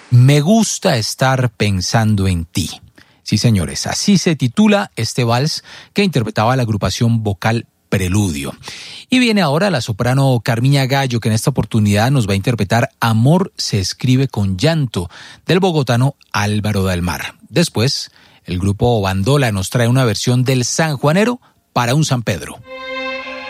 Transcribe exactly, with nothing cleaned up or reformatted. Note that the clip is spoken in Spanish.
Me gusta estar pensando en ti. Sí, señores, así se titula este vals que interpretaba la agrupación vocal Preludio. Y viene ahora la soprano Carmiña Gallo, que en esta oportunidad nos va a interpretar Amor se escribe con llanto, del bogotano Álvaro Dalmar. Después, el grupo Bandola nos trae una versión del Sanjuanero para un San Pedro.